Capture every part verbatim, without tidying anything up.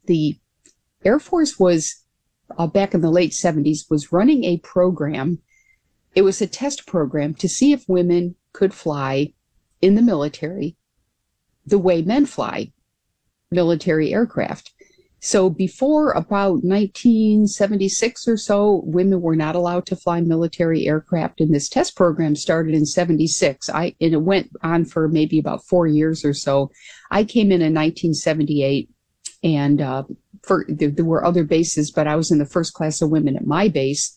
the Air Force was, uh, back in the late seventies, was running a program. It was a test program to see if women could fly in the military the way men fly military aircraft. So before about nineteen seventy-six or so, women were not allowed to fly military aircraft, and this test program started in seventy-six. I and it went on for maybe about four years or so. I came in in nineteen seventy-eight, and uh, for there, there were other bases, but I was in the first class of women at my base.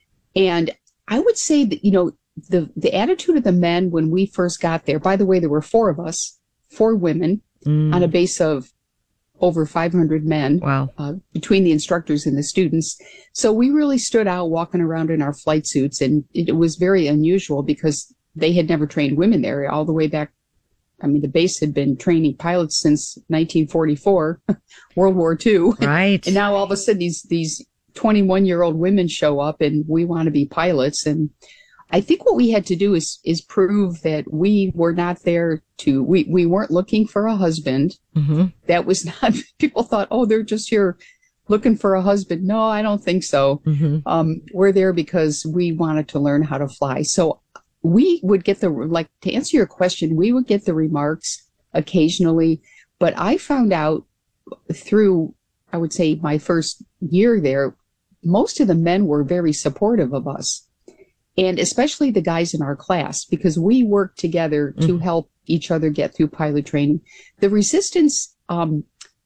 And I would say that, you know, the the attitude of the men when we first got there. By the way, there were four of us, four women, mm. on a base of over five hundred men. Wow. Uh, between the instructors and the students. So we really stood out walking around in our flight suits, and it, it was very unusual because they had never trained women there all the way back. I mean, the base had been training pilots since nineteen forty-four, World War Two. Right. And now all of a sudden these, these twenty-one-year-old women show up and we want to be pilots. And I think what we had to do is is prove that we were not there to, we, we weren't looking for a husband. Mm-hmm. That was not, people thought, oh, they're just here looking for a husband. No, I don't think so. Mm-hmm. Um, we're there because we wanted to learn how to fly. So we would get the, like, to answer your question, we would get the remarks occasionally, but I found out through, I would say, my first year there, most of the men were very supportive of us. And especially the guys in our class, because we worked together to mm. help each other get through pilot training. The resistance, um,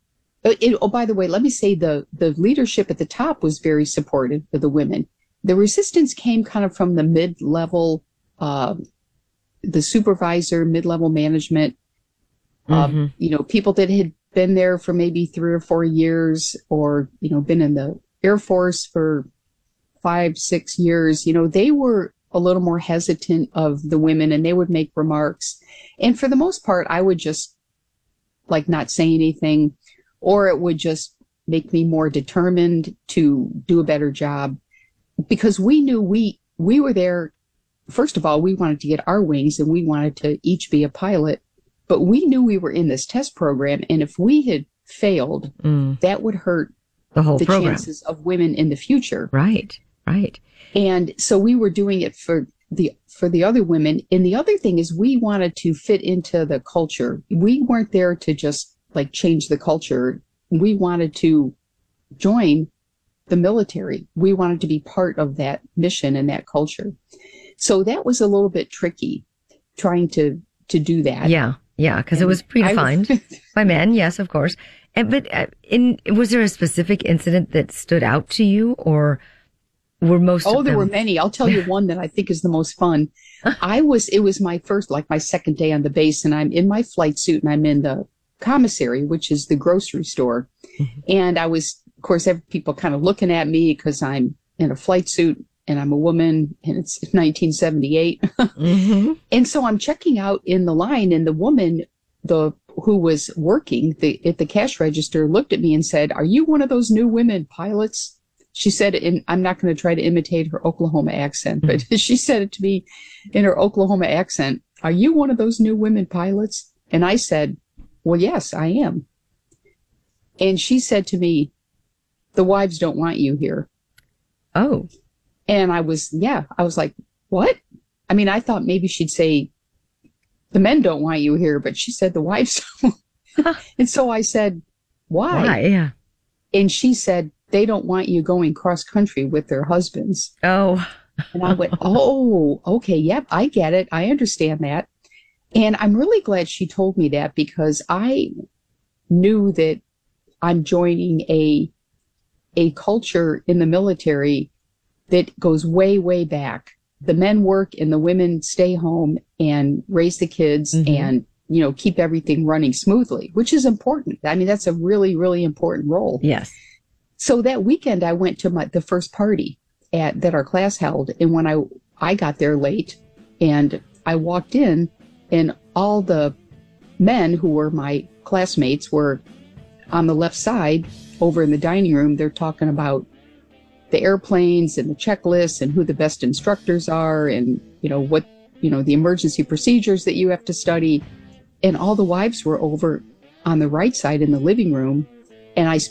it, oh, by the way, let me say the, the leadership at the top was very supportive of the women. The resistance came kind of from the mid-level, uh, the supervisor, mid-level management, mm-hmm. um, you know, people that had been there for maybe three or four years or, you know, been in the Air Force for five, six years, you know, they were a little more hesitant of the women and they would make remarks. And for the most part, I would just like not say anything, or it would just make me more determined to do a better job because we knew we, we were there. First of all, we wanted to get our wings and we wanted to each be a pilot, but we knew we were in this test program. And if we had failed, mm. that would hurt the whole the program. chances of women in the future. Right. Right. And so we were doing it for the for the other women. And the other thing is we wanted to fit into the culture. We weren't there to just like change the culture. We wanted to join the military. We wanted to be part of that mission and that culture. So that was a little bit tricky trying to to do that. Yeah. Yeah, because it was predefined was, by men. Yes, of course. And, but uh, in was there a specific incident that stood out to you, or were most oh of there them... were many. I'll tell you one that I think is the most fun. I was it was my first like my second day on the base, and I'm in my flight suit and I'm in the commissary, which is the grocery store. Mm-hmm. And I was, of course, every people kind of looking at me because I'm in a flight suit and I'm a woman and it's nineteen seventy-eight. Mm-hmm. And so I'm checking out in the line, and the woman the who was working the, at the cash register looked at me and said, "Are you one of those new women pilots?" She said, and I'm not going to try to imitate her Oklahoma accent, but mm-hmm. she said it to me in her Oklahoma accent. "Are you one of those new women pilots?" And I said, "Well, yes, I am." And she said to me, "The wives don't want you here." Oh. And I was, yeah, I was like, what? I mean, I thought maybe she'd say, "The men don't want you here," but she said the wives don't. And so I said, why? Why? Yeah. And she said, "They don't want you going cross country with their husbands." Oh. And I went, oh, okay. Yep. I get it. I understand that. And I'm really glad she told me that, because I knew that I'm joining a, a culture in the military that goes way, way back. The men work and the women stay home and raise the kids mm-hmm. and, you know, keep everything running smoothly, which is important. I mean, that's a really, really important role. Yes. So that weekend I went to my, the first party at, that our class held. And when I, I got there late and I walked in, and all the men who were my classmates were on the left side over in the dining room. They're talking about the airplanes and the checklists and who the best instructors are and, you know, what, you know, the emergency procedures that you have to study. And all the wives were over on the right side in the living room. And I